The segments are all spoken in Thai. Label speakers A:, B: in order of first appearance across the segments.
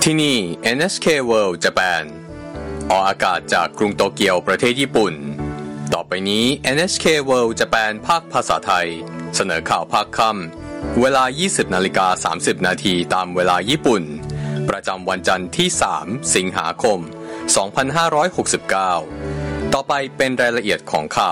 A: ที่นี่ NHK World Japan ออกอากาศจากกรุงโตเกียวประเทศญี่ปุ่นต่อไปนี้ NHK World Japan ภาคภาษาไทยเสนอข่าวภาคค่ำเวลา 20:30 นาทีตามเวลาญี่ปุ่นประจำวันจันทร์ที่3สิงหาคม2569ต่อไปเป็นรายละเอียดของข่า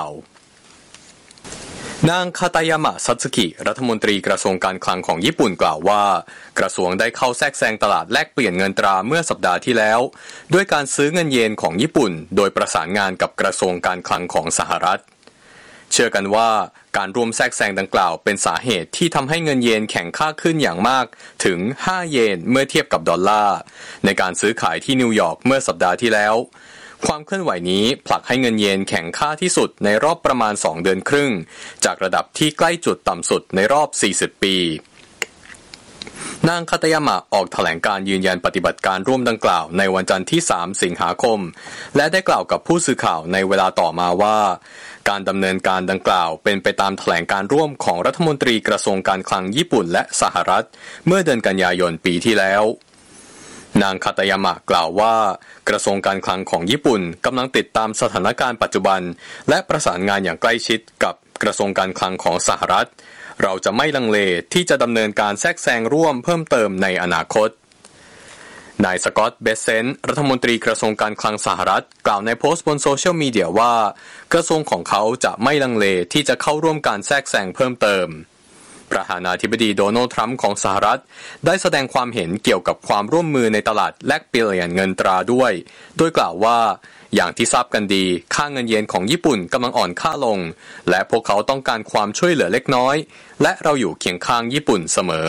A: วนางคาตายามะซัตสึกิรัฐมนตรีกระทรวงการคลังของญี่ปุ่นกล่าวว่ากระทรวงได้เข้าแทรกแซงตลาดแลกเปลี่ยนเงินตราเมื่อสัปดาห์ที่แล้วด้วยการซื้อเงินเยนของญี่ปุ่นโดยประสานงานกับกระทรวงการคลังของสหรัฐเชื่อกันว่าการร่วมแทรกแซงดังกล่าวเป็นสาเหตุที่ทำให้เงินเยนแข็งค่าขึ้นอย่างมากถึง5เยนเมื่อเทียบกับดอลลาร์ในการซื้อขายที่นิวยอร์กเมื่อสัปดาห์ที่แล้วความเคลื่อนไหวนี้ผลักให้เงินเยนแข็งค่าที่สุดในรอบประมาณ2เดือนครึ่งจากระดับที่ใกล้จุดต่ำสุดในรอบ40ปีนางคาตายามะออกแถลงการยืนยันปฏิบัติการร่วมดังกล่าวในวันจันทร์ที่3สิงหาคมและได้กล่าวกับผู้สื่อข่าวในเวลาต่อมาว่าการดำเนินการดังกล่าวเป็นไปตามแถลงการร่วมของรัฐมนตรีกระทรวงการคลังญี่ปุ่นและสหรัฐเมื่อเดือนกันยายนปีที่แล้วนางคาตายามะกล่าวว่ากระทรวงการคลังของญี่ปุ่นกำลังติดตามสถานการณ์ปัจจุบันและประสานงานอย่างใกล้ชิดกับกระทรวงการคลังของสหรัฐเราจะไม่ลังเลที่จะดำเนินการแทรกแซงร่วมเพิ่มเติมในอนาคตนายสกอตต์ เบสเซนต์รัฐมนตรีกระทรวงการคลังสหรัฐกล่าวในโพสต์บนโซเชียลมีเดียว่ากระทรวงของเขาจะไม่ลังเลที่จะเข้าร่วมการแทรกแซงเพิ่มเติมประธานาธิบดีโดนัลด์ทรัมป์ของสหรัฐได้แสดงความเห็นเกี่ยวกับความร่วมมือในตลาดแลกเปลี่ยนเงินตราด้วยโดยกล่าวว่าอย่างที่ทราบกันดีค่าเงินเยนของญี่ปุ่นกำลังอ่อนค่าลงและพวกเขาต้องการความช่วยเหลือเล็กน้อยและเราอยู่เคียงข้างญี่ปุ่นเสมอ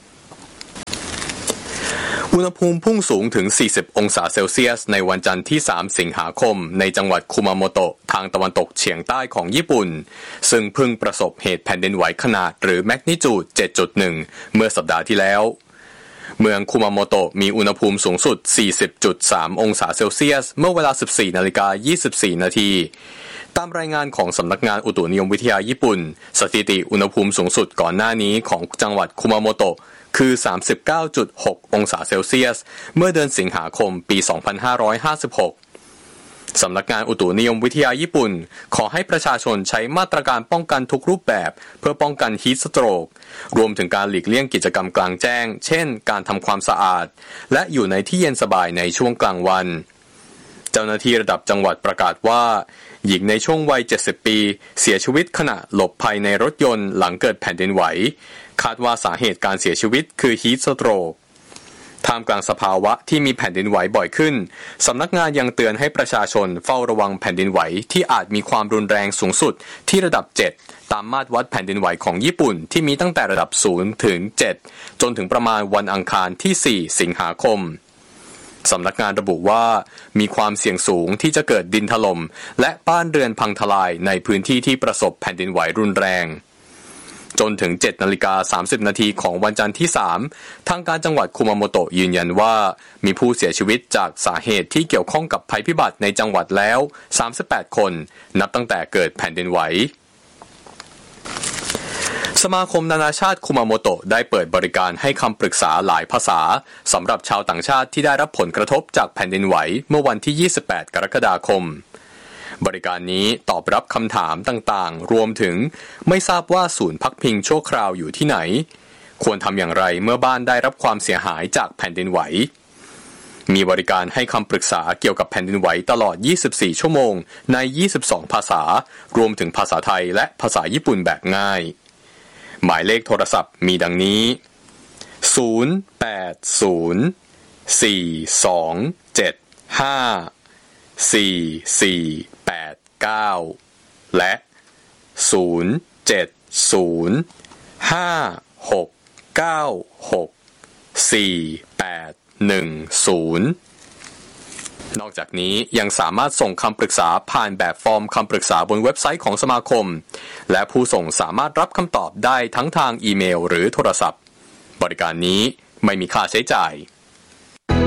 A: อุณหภูมิพุ่งสูงถึง40องศาเซลเซียสในวันจันทร์ที่3สิงหาคมในจังหวัดคุมาโมโตะทางตะวันตกเฉียงใต้ของญี่ปุ่นซึ่งเพิ่งประสบเหตุแผ่นดินไหวขนาดหรือแมกนิจูด 7.1 เมื่อสัปดาห์ที่แล้วเมืองคุมาโมโตะมีอุณหภูมิสูงสุด 40.3 องศาเซลเซียสเมื่อเวลา 14:24 นาทีตามรายงานของสำนักงานอุตุนิยมวิทยาญี่ปุ่นสถิติอุณหภูมิสูงสุดก่อนหน้านี้ของจังหวัดคุมาโมโตะคือ 39.6 องศาเซลเซียสเมื่อเดือนสิงหาคมปี 2556 สำนักงานอุตุนิยมวิทยาญี่ปุ่นขอให้ประชาชนใช้มาตรการป้องกันทุกรูปแบบเพื่อป้องกันฮีทสโตรกรวมถึงการหลีกเลี่ยงกิจกรรมกลางแจ้งเช่นการทำความสะอาดและอยู่ในที่เย็นสบายในช่วงกลางวันเจ้าหน้าที่ระดับจังหวัดประกาศว่าหญิงในช่วงวัย70ปีเสียชีวิตขณะหลบภัยในรถยนต์หลังเกิดแผ่นดินไหวคาดว่าสาเหตุการเสียชีวิตคือฮีทสโตรกท่ามกลางสภาวะที่มีแผ่นดินไหวบ่อยขึ้นสำนักงานยังเตือนให้ประชาชนเฝ้าระวังแผ่นดินไหวที่อาจมีความรุนแรงสูงสุดที่ระดับ7ตามมาตรวัดแผ่นดินไหวของญี่ปุ่นที่มีตั้งแต่ระดับ0ถึง7จนถึงประมาณวันอังคารที่4สิงหาคมสำนักงานระบุว่ามีความเสี่ยงสูงที่จะเกิดดินถล่มและบ้านเรือนพังทลายในพื้นที่ที่ประสบแผ่นดินไหวรุนแรงจนถึง 7:30 นาทีของวันจันทร์ที่3ทางการจังหวัดคุมาโมโตะยืนยันว่ามีผู้เสียชีวิตจากสาเหตุที่เกี่ยวข้องกับภัยพิบัติในจังหวัดแล้ว38คนนับตั้งแต่เกิดแผ่นดินไหวสมาคมนานาชาติคุมาโมโตะได้เปิดบริการให้คำปรึกษาหลายภาษาสำหรับชาวต่างชาติที่ได้รับผลกระทบจากแผ่นดินไหวเมื่อวันที่28กรกฎาคมบริการนี้ตอบรับคำถามต่างๆรวมถึงไม่ทราบว่าศูนย์พักพิงชั่วคราวอยู่ที่ไหนควรทำอย่างไรเมื่อบ้านได้รับความเสียหายจากแผ่นดินไหวมีบริการให้คำปรึกษาเกี่ยวกับแผ่นดินไหวตลอด24ชั่วโมงใน22ภาษารวมถึงภาษาไทยและภาษาญี่ปุ่นแบบง่ายหมายเลขโทรศัพท์มีดังนี้08042754489และ07056964810นอกจากนี้ยังสามารถส่งคำปรึกษาผ่านแบบฟอร์มคำปรึกษาบนเว็บไซต์ของสมาคมและผู้ส่งสามารถรับคำตอบได้ทั้งทางอีเมลหรือโทรศัพท์บริการนี้ไม่มีค่าใช้จ่าย